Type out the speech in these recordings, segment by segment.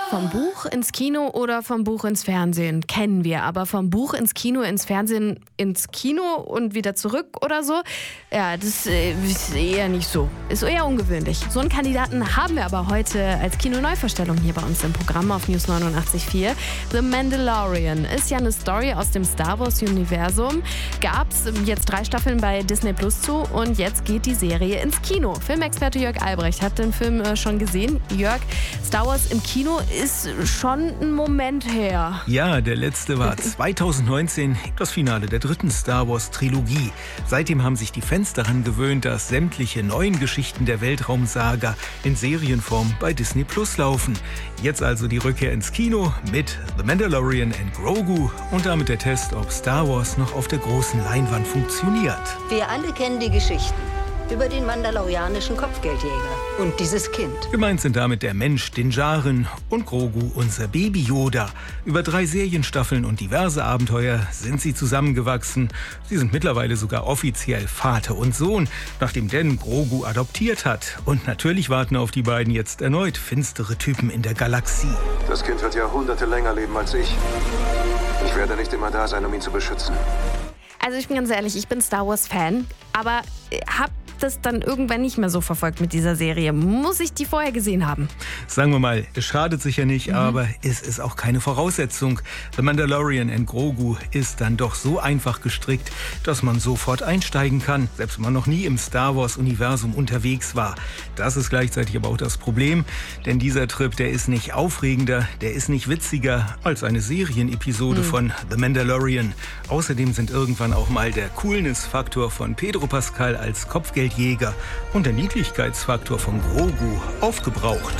Vom Buch ins Kino oder vom Buch ins Fernsehen kennen wir, aber vom Buch ins Kino, ins Fernsehen, ins Kino und wieder zurück oder so, ja, das ist eher nicht so. Ist eher ungewöhnlich. So einen Kandidaten haben wir aber heute als Kino-Neuvorstellung hier bei uns im Programm auf News 89.4. The Mandalorian ist ja eine Story aus dem Star Wars-Universum. Gab's jetzt 3 Staffeln bei Disney Plus zu und jetzt geht die Serie ins Kino. Filmexperte Jörg Albrecht hat den Film schon gesehen. Jörg, Star Wars im Kino ist schon ein Moment her. Ja, der letzte war 2019, das Finale der 3. Star Wars Trilogie. Seitdem haben sich die Fans daran gewöhnt, dass sämtliche neuen Geschichten der Weltraumsaga in Serienform bei Disney Plus laufen. Jetzt also die Rückkehr ins Kino mit The Mandalorian and Grogu und damit der Test, ob Star Wars noch auf der großen Leinwand funktioniert. Wir alle kennen die Geschichten über den mandalorianischen Kopfgeldjäger und dieses Kind. Gemeint sind damit der Mensch Din Djarin und Grogu, unser Baby Yoda. Über 3 Serienstaffeln und diverse Abenteuer sind sie zusammengewachsen. Sie sind mittlerweile sogar offiziell Vater und Sohn, nachdem Dan Grogu adoptiert hat. Und natürlich warten auf die beiden jetzt erneut finstere Typen in der Galaxie. Das Kind wird Jahrhunderte länger leben als ich. Ich werde nicht immer da sein, um ihn zu beschützen. Also ich bin ganz ehrlich, ich bin Star Wars-Fan, aber hab das dann irgendwann nicht mehr so verfolgt mit dieser Serie. Muss ich die vorher gesehen haben? Sagen wir mal, es schadet sicher nicht, aber es ist auch keine Voraussetzung. The Mandalorian and Grogu ist dann doch so einfach gestrickt, dass man sofort einsteigen kann, selbst wenn man noch nie im Star Wars-Universum unterwegs war. Das ist gleichzeitig aber auch das Problem, denn dieser Trip, der ist nicht aufregender, der ist nicht witziger als eine Serienepisode von The Mandalorian. Außerdem sind irgendwann auch mal der Coolness-Faktor von Pedro Pascal als Kopfgeldjäger und der Niedlichkeitsfaktor von Grogu aufgebraucht.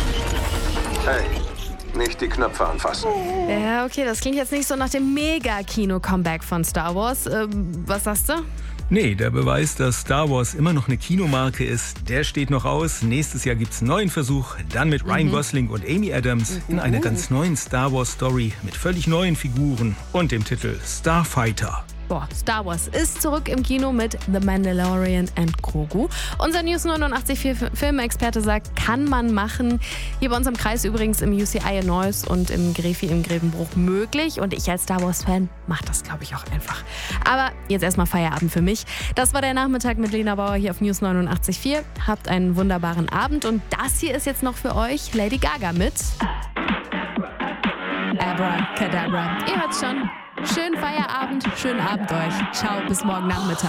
Hey, nicht die Knöpfe anfassen. Ja, okay, das klingt jetzt nicht so nach dem Mega-Kino-Comeback von Star Wars. Was sagst du? Nee, der Beweis, dass Star Wars immer noch eine Kinomarke ist, der steht noch aus. Nächstes Jahr gibt's einen neuen Versuch, dann mit Ryan Gosling und Amy Adams in einer ganz neuen Star Wars Story mit völlig neuen Figuren und dem Titel Starfighter. Boah, Star Wars ist zurück im Kino mit The Mandalorian and Grogu. Unser News 89.4 Filmexperte sagt, kann man machen. Hier bei uns im Kreis übrigens im UCI in Neuss und im Gräfi im Grevenbruch möglich. Und ich als Star Wars-Fan mache das, glaube ich, auch einfach. Aber jetzt erstmal Feierabend für mich. Das war der Nachmittag mit Lena Bauer hier auf News 89.4. Habt einen wunderbaren Abend. Und das hier ist jetzt noch für euch Lady Gaga mit Abracadabra. Ihr hört's schon. Schönen Feierabend, schönen Abend euch. Ciao, bis morgen Nachmittag.